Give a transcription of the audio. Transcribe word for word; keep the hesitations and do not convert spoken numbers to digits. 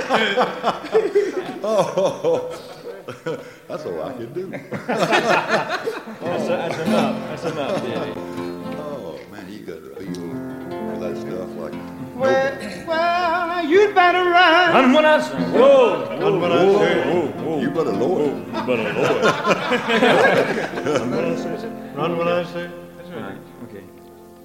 Oh, that's all I can do. That's, that's enough. That's enough, Diddy. Oh, man, you got to feel that stuff like... Well, well, you'd better run. Run when I say. Whoa, Run when I whoa, say. whoa, whoa. You better lower it. You better lower it. Run when I say. Run when I say. That's right. Okay.